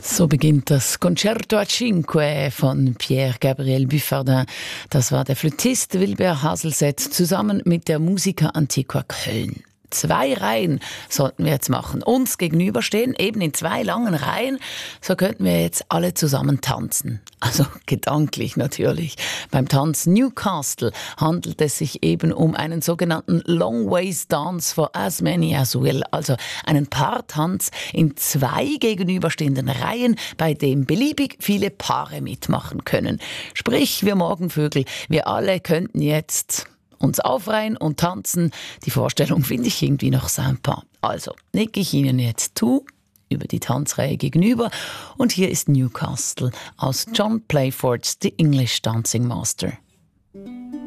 So beginnt das Concerto a Cinque von Pierre-Gabriel Buffardin. Das war der Flötist Wilbert Haselset zusammen mit der Musica Antiqua Köln. 2 Reihen sollten wir jetzt machen. Uns gegenüberstehen, eben in 2 langen Reihen. So könnten wir jetzt alle zusammen tanzen. Also gedanklich natürlich. Beim Tanz Newcastle handelt es sich eben um einen sogenannten Long Ways Dance for as many as will. Also einen Paartanz in 2 gegenüberstehenden Reihen, bei dem beliebig viele Paare mitmachen können. Sprich, wir Morgenvögel, wir alle könnten jetzt uns aufreihen und tanzen. Die Vorstellung finde ich irgendwie noch sympa. Also nicke ich Ihnen jetzt zu über die Tanzreihe gegenüber und hier ist Newcastle aus John Playfords The English Dancing Master.